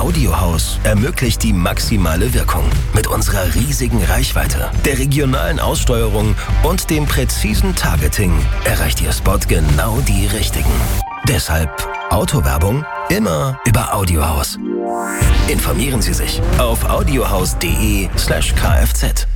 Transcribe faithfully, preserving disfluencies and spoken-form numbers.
Audiohaus ermöglicht die maximale Wirkung. Mit unserer riesigen Reichweite, der regionalen Aussteuerung und dem präzisen Targeting erreicht Ihr Spot genau die Richtigen. Deshalb Autowerbung immer über Audiohaus. Informieren Sie sich auf audiohaus punkt de slash kfz.